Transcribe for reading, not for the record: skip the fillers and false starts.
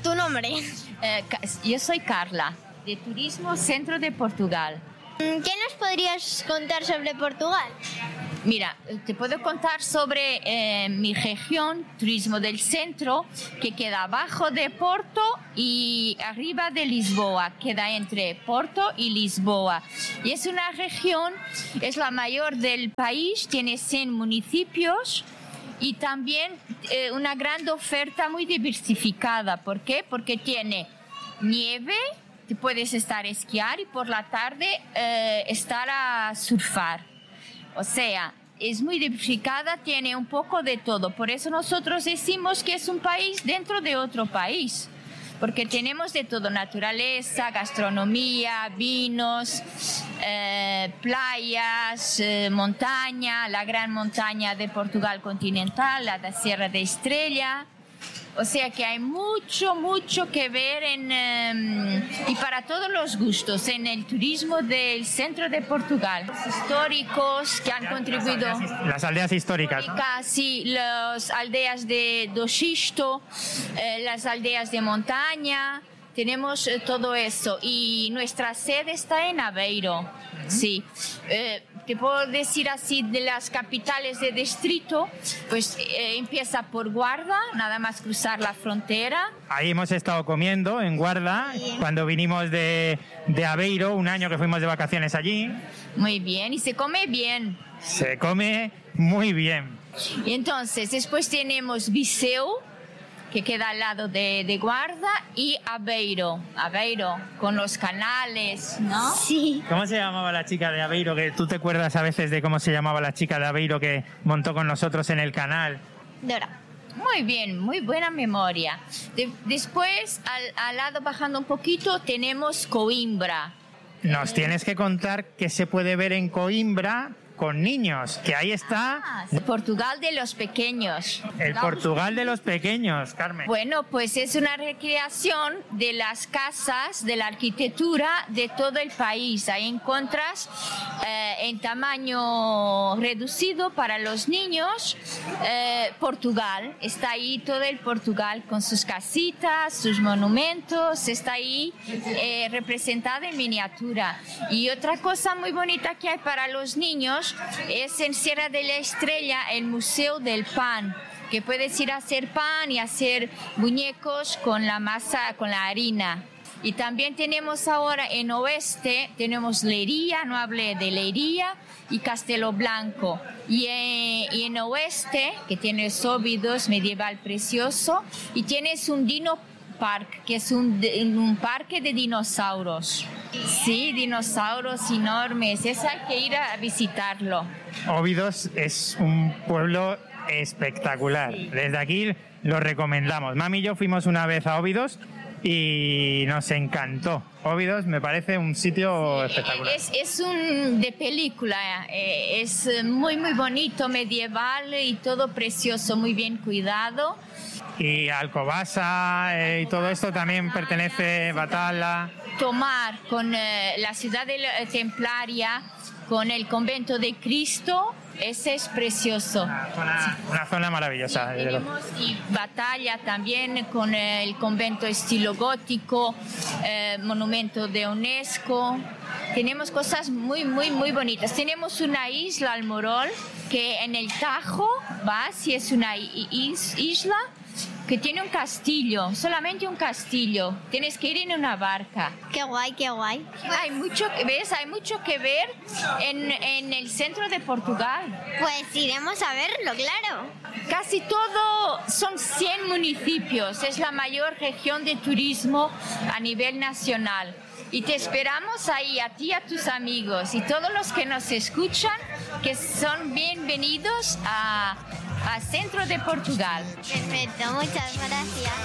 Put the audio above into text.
tu nombre. Yo soy Carla, de Turismo Centro de Portugal. ¿Qué nos podrías contar sobre Portugal? Mira, te puedo contar sobre mi región, Turismo del Centro, que queda abajo de Porto y arriba de Lisboa, queda entre Porto y Lisboa. Y es una región, es la mayor del país, tiene 100 municipios y también una gran oferta muy diversificada. ¿Por qué? Porque tiene nieve, te puedes estar a esquiar y por la tarde estar a surfar. O sea, es muy diversificada, tiene un poco de todo. Por eso nosotros decimos que es un país dentro de otro país. Porque tenemos de todo, naturaleza, gastronomía, vinos, playas, montaña, la gran montaña de Portugal continental, la de Sierra de Estrella. O sea que hay mucho que ver y para todos los gustos en el turismo del centro de Portugal. Los históricos que han contribuido. Las aldeas históricas, ¿no? Sí, las aldeas do Xisto, las aldeas de montaña. Tenemos todo eso y nuestra sede está en Aveiro. Sí, te puedo decir así de las capitales de distrito, pues empieza por Guarda, nada más cruzar la frontera. Ahí hemos estado comiendo en Guarda, cuando vinimos de Aveiro, un año que fuimos de vacaciones allí. Muy bien, y se come bien. Se come muy bien. Y entonces, después tenemos Viseu, que queda al lado de Guarda, y Aveiro, con los canales, ¿no? Sí. ¿Cómo se llamaba la chica de Aveiro? Que tú te acuerdas a veces de cómo se llamaba la chica de Aveiro que montó con nosotros en el canal. Dora. Muy bien, muy buena memoria. Después, al lado, bajando un poquito, tenemos Coimbra. Nos tienes que contar qué se puede ver en Coimbra con niños, que ahí está. Portugal de los pequeños. El Portugal de los pequeños, Carmen. Bueno, pues es una recreación de las casas, de la arquitectura de todo el país. Ahí encuentras en tamaño reducido para los niños Portugal. Está ahí todo el Portugal con sus casitas, sus monumentos. Está ahí representado en miniatura. Y otra cosa muy bonita que hay para los niños es en Sierra de la Estrella el Museo del Pan, que puedes ir a hacer pan y hacer muñecos con la masa, con la harina. Y también tenemos ahora en Oeste, tenemos Leiria, no hablé de Leiria, y Castelo Blanco. Y en Oeste, que tienes Óbidos, medieval precioso, y tienes un Dino Park, que es un parque de dinosaurios. Sí, dinosaurios enormes. Eso hay que ir a visitarlo. Óbidos es un pueblo espectacular. Sí. Desde aquí lo recomendamos. Mami y yo fuimos una vez a Óbidos y nos encantó. Óbidos me parece un sitio espectacular. Es un de película. Es muy bonito, medieval y todo precioso, muy bien cuidado. Y Alcobaza y todo esto también pertenece, Batalla. Tomar con la ciudad templaria, con el convento de Cristo, ese es precioso. Una zona maravillosa. Tenemos y Batalla también con el convento estilo gótico, monumento de UNESCO. Tenemos cosas muy bonitas. Tenemos una isla, Almorol, que en el Tajo vas y es una isla que tiene un castillo, solamente un castillo. Tienes que ir en una barca. Qué guay. Hay mucho que ver en el centro de Portugal. Pues iremos a verlo, claro. Casi todo son 100 municipios. Es la mayor región de turismo a nivel nacional. Y te esperamos ahí, a ti y a tus amigos y todos los que nos escuchan, que son bienvenidos a Centro de Portugal. Perfecto, muchas gracias.